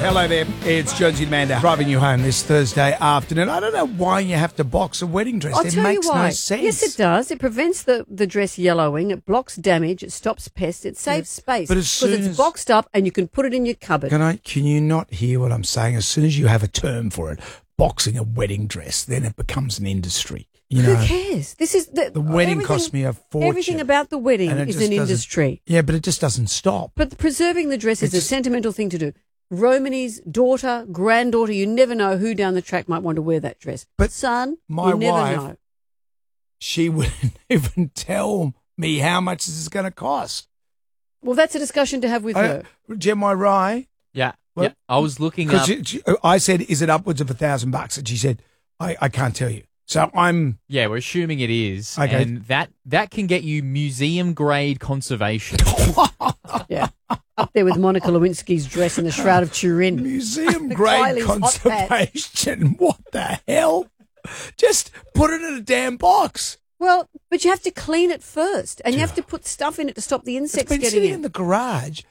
Hello there, it's Jonesy and Amanda driving you home this Thursday afternoon. I don't know why you have to box a wedding dress. I'll It tell makes you why. no sense. Yes, it does. It prevents the dress yellowing. It blocks damage. It stops pests. It saves space. but as because soon it's as- boxed up and you can put it in your cupboard. Can you not hear what I'm saying? As soon as you have a term for it, boxing a wedding dress, then it becomes an industry. You know, Who cares? This is the wedding cost me a fortune. Everything about the wedding and it is just an doesn't- industry. Yeah, but it just doesn't stop. But preserving the dress is a It's- sentimental thing to do. Romany's daughter, granddaughter, you never know who down the track might want to wear that dress. But son, my you never wife- know. She wouldn't even tell me how much this is going to cost. Well, that's a discussion to have with her. Am I right? Yeah. What? Yeah. I was looking up. Because I said, is it upwards of $1,000? And she said, I can't tell you. So I'm... Yeah, we're assuming it is. Okay. And that can get you museum grade conservation. Yeah. Up there with Monica Lewinsky's dress in the Shroud of Turin. Museum grade Kylie's hot hat. conservation. What the hell? Just put it in a damn box. Well, but you have to clean it first, and you have to put stuff in it to stop the It's insects been getting sitting in. in the garage